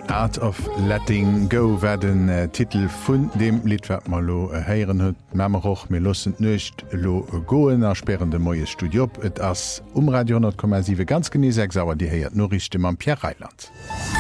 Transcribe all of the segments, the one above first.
Art of Letting Go werden Titel vun dem Liedwer malo heieren huet Mammeroch mir lossen nøcht lo goen ersperrende moie Studio op et ass Radio 10,7 ganz geneesg sauer die heiert no richchte am Pierre Reiland.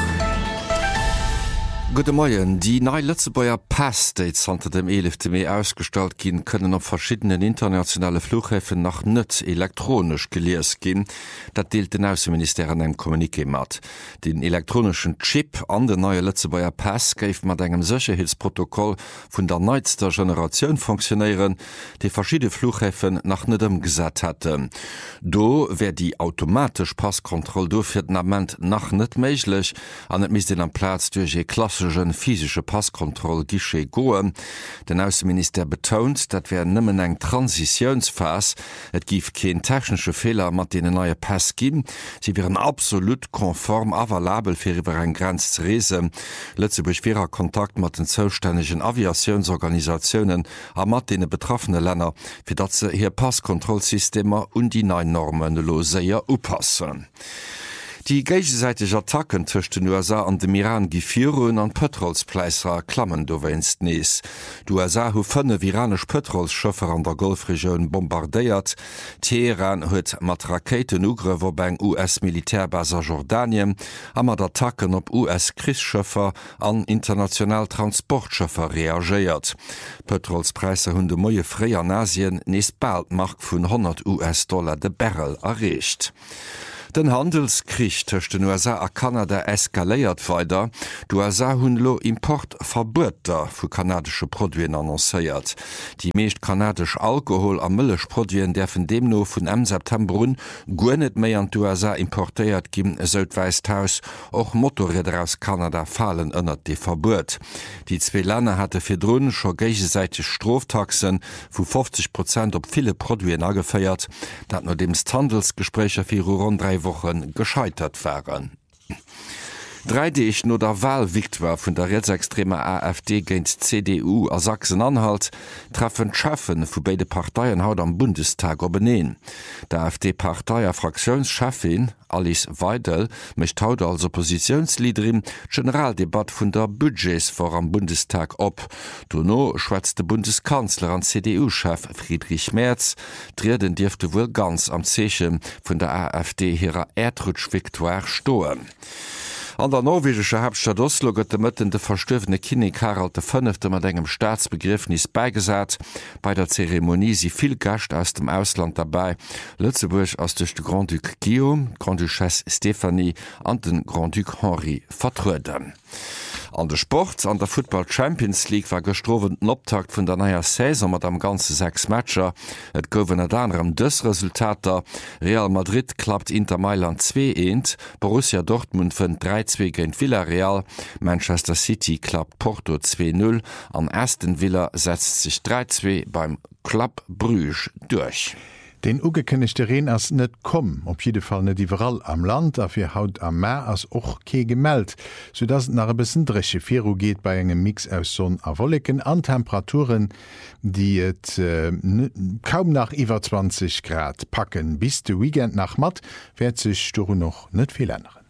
Gute Morgen. Die neue Lützebauer Passdates unter dem 11. Mai ausgestaltet gehen, können auf verschiedenen internationalen Flughäfen nach nicht elektronisch gelesen gehen. Das teilt den Außenminister in einem Kommuniqué mit. Den elektronischen Chip an den neuen Lützebauer Pass gave mit einem Sicherheitsprotokoll von der neuesten Generation funktionieren, die verschiedene Flughäfen nach nicht umgesetzt hatten. Do wäre die automatische Passkontrolle für den Moment noch nicht möglich, und es müsste am Platz durch die Klasse physische Passkontrolle Guichet goen. Den Außenminister betont, dat wär nimmen eng Transitionsphase, et gif kein technische Fehler mat den neue Pass geben. Sie wären absolut konform avalabel fir iwwer en Grenz zu reisen. Lützeburg schwerer Kontakt mat den zuständigen Aviationsorganisationen a mat den betroffene Länder, fir dat ze hier Passkontrollsystemer und die neuen Normen lo séier oppassen. Die gegenseitige Attacken zwischen den USA und dem Iran Gefirun an Petrolspleiser klammen do wennst nees. Die USA hu 5 iranesch Petrolsschiffer an der Golfregion bombardéiert. Teheran huet mat Raketen ugrewer beim US-Militärbaser Jordanien, a mat Attacken op US-Kriegsschiffer an international Transportschiffer reagiert. Petrolspreise hunn de moie frei an Asien nees bald Mark vun $100 de Barrel erreicht. Den Handelskrieg zwischen den USA und Kanada eskaléiert weiter. Die USA haben Importverbote für kanadische Produkte annonciert. Die meisten kanadischen Alkohol- und Milchprodukte dürfen demnach von September an gar nicht mehr an die USA importiert geben, weist Haus. Auch Motorräder aus Kanada fallen unter die Verbot. Die zwei Länder hatten für Drohnen schon gegenseitig Straftaxen von 50% auf viele Produkte angefeuert, das nur dem Handelsgespräch für rund 3 Wochen gescheitert waren. 3D no der Wahlviktor vun der rechtsextremer AfD géint CDU a Sachsen-Anhalt treffen Schaffen vu beide Parteien haut am Bundestag obeneen. Der AfD-Parteier Fraktionschefin Alice Weidel mecht haut als Oppositionsleaderin Generaldebatt vun der Budgets vor am Bundestag op. Donno schwätzt der Bundeskanzler an CDU-Chef Friedrich Merz, Dreden dürfte wohl ganz am Zechen vun der AfD hireer Erdrutschviktoire stoen. An der norwegische Hauptstadt Oslo gëtt mëtten de verstöfene Kinnig Harald V. mat engem Staatsbegriffnis beigesat. Bei der Zeremonie si viel Gast aus dem Ausland dabei. Lützeburg ass duch de Grand Duc Guillaume, Grand Duchesse Stephanie an den Grand Duc Henri vertruden. An der Sport, an der Football Champions League war gestrovent Optakt vun der neuer Saison mat am ganze 6 Matcher. Et goufen et anderem dës Resultater. Real Madrid klappt Inter Mailand 2-1, Borussia Dortmund vun 3-2 gegen Villarreal, Manchester City klappt Porto 2-0, an Aston Villa setzt sich 3-2 beim Club Bruges durch. Den ugekennigchte Reen ass net kom, op jede Fall net iwwerall am Land, a fir haut am Meer ass och kee gemeldt, sodass nach e bessen dresche Firu geht bei engem Mix aus Sonn a Wollecken an Temperaturen, die et kaum nach iwwer 20 Grad packen. Bis de Weekend nach Mat werd sich Sto noch net viel ändern.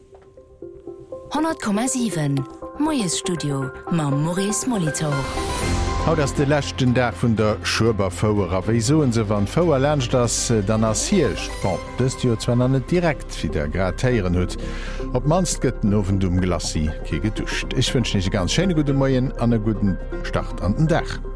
100,7 Moes Studio ma Maurice Molitor. Haut ass de lächten Dag vun der Schurberfouer aéi soen se wann Fouer lerncht ass dann ass hiecht. Dëst Jo zwar net direkt fir der gratéieren huet. Op manst gëtten owen dum Glasi ke geduscht. Ich wünsch nicht ganz schöne gute Moien an e guten Start an den Dach.